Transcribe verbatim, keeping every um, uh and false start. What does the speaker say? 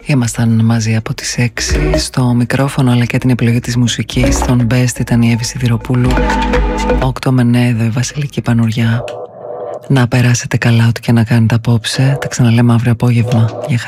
Ήμασταν μαζί από τις έξι. Στο μικρόφωνο αλλά και την επιλογή της μουσικής στον Best ήταν η Εύη Σιδηροπούλου. Οκτώ με εννέα εδώ η Βασιλική Πανουριά. Να περάσετε καλά ό,τι και να κάνετε απόψε. Τα ξαναλέμε αύριο απόγευμα. Γεια χαρά.